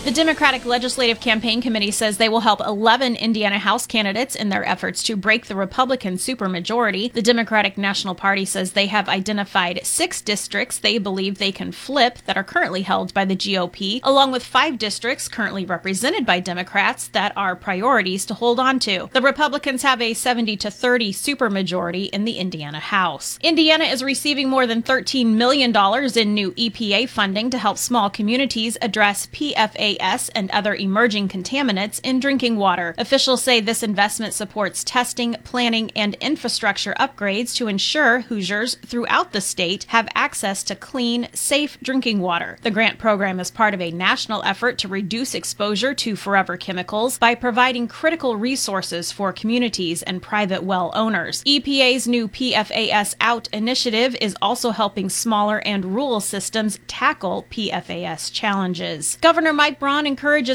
The Democratic Legislative Campaign Committee says they will help 11 Indiana House candidates in their efforts to break the Republican supermajority. The Democratic National Party says they have identified 6 districts they believe they can flip that are currently held by the GOP, along with 5 districts currently represented by Democrats that are priorities to hold on to. The Republicans have a 70-30 supermajority in the Indiana House. Indiana is receiving more than $13 million in new EPA funding to help small communities address PFAS and other emerging contaminants in drinking water. Officials say this investment supports testing, planning, and infrastructure upgrades to ensure Hoosiers throughout the state have access to clean, safe drinking water. The grant program is part of a national effort to reduce exposure to forever chemicals by providing critical resources for communities and private well owners. EPA's new PFAS Out initiative is also helping smaller and rural systems tackle PFAS challenges. Governor Mike Braun encourages